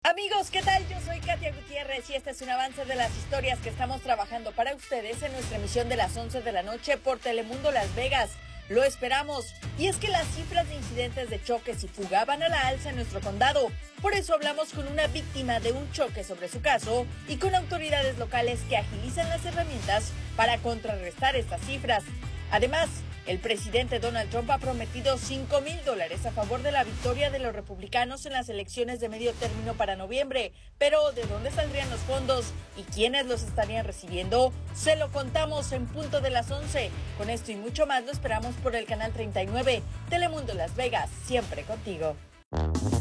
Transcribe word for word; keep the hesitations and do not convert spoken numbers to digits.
Amigos, ¿qué tal? Yo soy Katia Gutiérrez y este es un avance de las historias que estamos trabajando para ustedes en nuestra emisión de las once de la noche por Telemundo Las Vegas. Lo esperamos. Y es que las cifras de incidentes de choques y fuga van a la alza en nuestro condado. Por eso hablamos con una víctima de un choque sobre su caso y con autoridades locales que agilizan las herramientas para contrarrestar estas cifras. Además, el presidente Donald Trump ha prometido cinco mil dólares a favor de la victoria de los republicanos en las elecciones de medio término para noviembre. Pero, ¿de dónde saldrían los fondos y quiénes los estarían recibiendo? Se lo contamos en punto de las once. Con esto y mucho más lo esperamos por el canal treinta y nueve. Telemundo Las Vegas, siempre contigo.